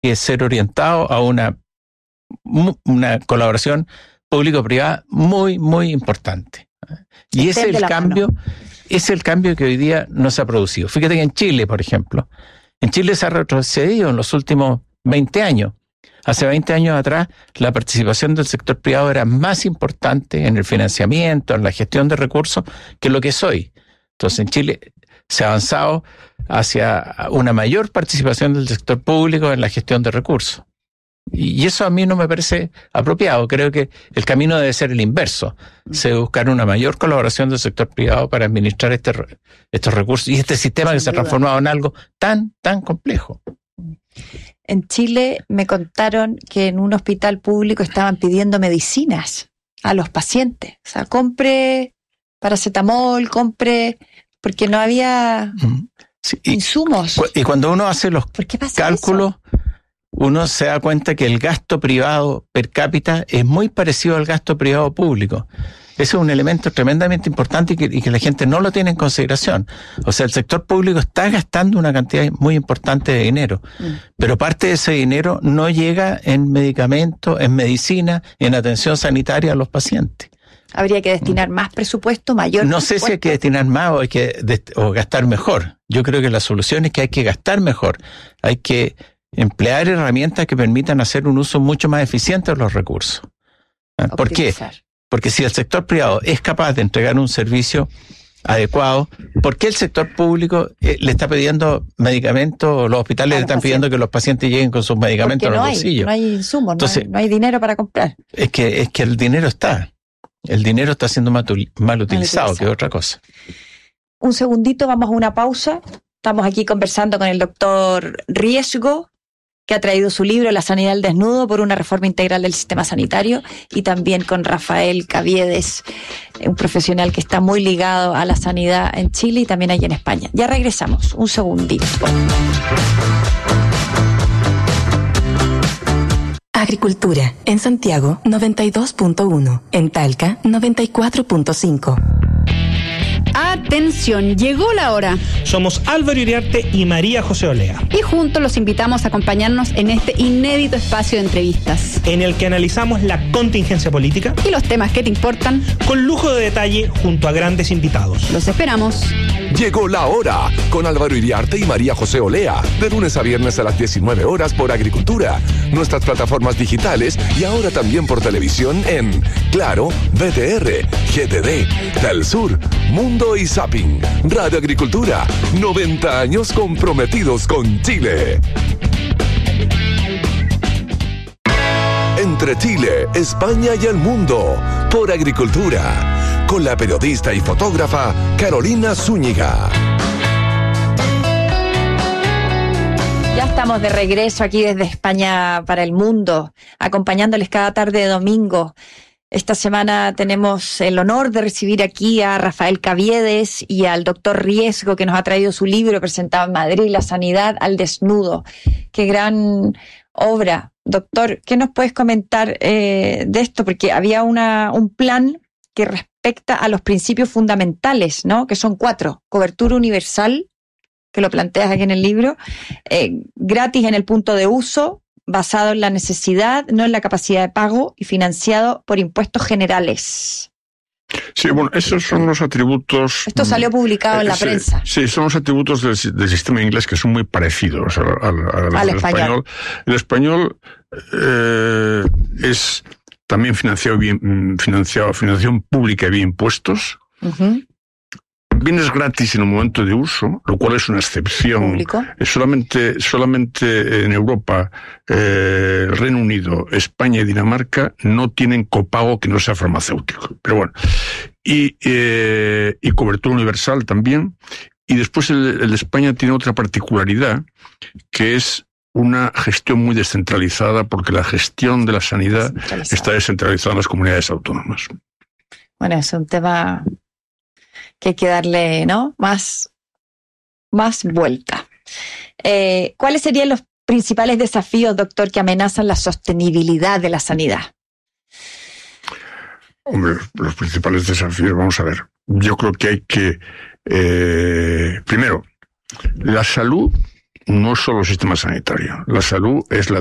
que ser orientado a una colaboración público-privada muy, muy importante. Y ese es el cambio que hoy día no se ha producido. Fíjate que en Chile, por ejemplo, en Chile se ha retrocedido en los últimos 20 años. Hace 20 años atrás, la participación del sector privado era más importante en el financiamiento, en la gestión de recursos, que lo que es hoy. Entonces, en Chile se ha avanzado hacia una mayor participación del sector público en la gestión de recursos. Y eso a mí no me parece apropiado. Creo que el camino debe ser el inverso. Se debe buscar una mayor colaboración del sector privado para administrar estos recursos y este sistema que se ha transformado en algo tan complejo. En Chile me contaron que en un hospital público estaban pidiendo medicinas a los pacientes. O sea, compre paracetamol, porque no había insumos. Y cuando uno hace los cálculos, uno se da cuenta que el gasto privado per cápita es muy parecido al gasto privado público. Ese es un elemento tremendamente importante y que la gente no lo tiene en consideración. O sea, el sector público está gastando una cantidad muy importante de dinero, pero parte de ese dinero no llega en medicamentos, en medicina, en atención sanitaria a los pacientes. Habría que destinar más presupuesto, mayor No presupuesto. sé si hay que destinar más o gastar mejor. Yo creo que la solución es que hay que gastar mejor. Hay que emplear herramientas que permitan hacer un uso mucho más eficiente de los recursos. ¿Por qué? Porque si el sector privado es capaz de entregar un servicio adecuado, ¿por qué el sector público le está pidiendo medicamentos o los hospitales le están pidiendo que los pacientes lleguen con sus medicamentos en los bolsillos? No hay insumos, entonces, no hay dinero para comprar. Es que el dinero está. El dinero está siendo mal utilizado, que es otra cosa. Un segundito, vamos a una pausa. Estamos aquí conversando con el doctor Riesgo, que ha traído su libro La sanidad al desnudo por una reforma integral del sistema sanitario, y también con Rafael Caviedes, un profesional que está muy ligado a la sanidad en Chile y también allí en España. Ya regresamos, un segundito. Agricultura, en Santiago 92.1, en Talca 94.5. Atención, llegó la hora. Somos Álvaro Iriarte y María José Olea. Y juntos los invitamos a acompañarnos en este inédito espacio de entrevistas, en el que analizamos la contingencia política y los temas que te importan, con lujo de detalle junto a grandes invitados. Los esperamos. Llegó la hora con Álvaro Iriarte y María José Olea, de lunes a viernes a las 19 horas por Agricultura, nuestras plataformas digitales y ahora también por televisión en Claro, BTR, GTD, Telsur, Mundo y Zapping. Radio Agricultura, 90 años comprometidos con Chile. Entre Chile, España y el mundo, por Agricultura, con la periodista y fotógrafa Carolina Zúñiga. Ya estamos de regreso aquí desde España para el mundo, acompañándoles cada tarde de domingo. Esta semana tenemos el honor de recibir aquí a Rafael Caviedes y al doctor Riesgo, que nos ha traído su libro presentado en Madrid, La sanidad al desnudo. Qué gran obra. Doctor, ¿qué nos puedes comentar de esto? Porque había un plan que respecta a los principios fundamentales, ¿no? Que son 4. Cobertura universal, que lo planteas aquí en el libro, gratis en el punto de uso, basado en la necesidad, no en la capacidad de pago, y financiado por impuestos generales. Sí, bueno, esos son los atributos... Esto salió publicado en la prensa. Sí, son los atributos del sistema inglés que son muy parecidos al español. El español es también financiación pública y bien impuestos. Uh-huh. Bienes gratis en el momento de uso, lo cual es una excepción. Solamente en Europa, el Reino Unido, España y Dinamarca no tienen copago que no sea farmacéutico. Pero bueno, y cobertura universal también. Y después el de España tiene otra particularidad, que es una gestión muy descentralizada, porque la gestión de la sanidad está descentralizada en las comunidades autónomas. Bueno, es un tema que hay que darle, ¿no?, más vuelta. ¿Cuáles serían los principales desafíos, doctor, que amenazan la sostenibilidad de la sanidad? Hombre, los principales desafíos, vamos a ver. Yo creo que hay que... primero, la salud no es solo el sistema sanitario. La salud es la